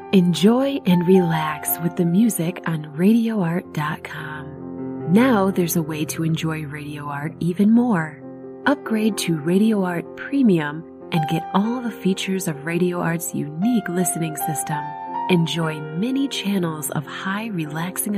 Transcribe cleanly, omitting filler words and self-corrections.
Enjoy and relax with the music on RadioArt.com. Now there's a way to enjoy Radio Art even more. Upgrade to Radio Art Premium and get all the features of Radio Art's unique listening system. Enjoy many channels of high relaxing